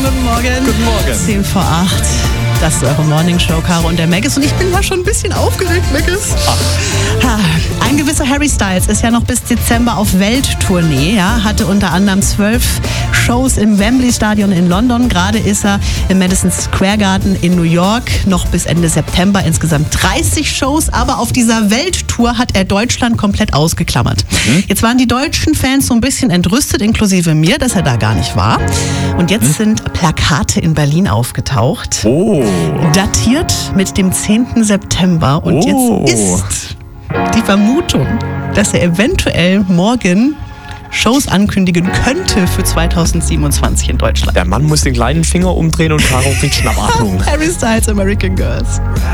guten Morgen. Guten Morgen. 10 vor 8. Das ist eure Morning Show, Caro und der Maggis. Und ich bin mal schon ein bisschen aufgeregt, Maggis. Ein gewisser Harry Styles ist ja noch bis Dezember auf Welttournee. Ja, hatte unter anderem 12 Shows im Wembley Stadion in London. Gerade ist er im Madison Square Garden in New York. Noch bis Ende September insgesamt 30 Shows. Aber auf dieser Welttour hat er Deutschland komplett ausgeklammert. Jetzt waren die deutschen Fans so ein bisschen entrüstet, inklusive mir, dass er da gar nicht war. Und jetzt sind Plakate in Berlin aufgetaucht. Oh. Datiert mit dem 10. September. Und jetzt ist die Vermutung, dass er eventuell morgen Shows ankündigen könnte für 2027 in Deutschland. Der Mann muss den kleinen Finger umdrehen und Caro kriegt Schnappatmung. Harry Styles, American Girls.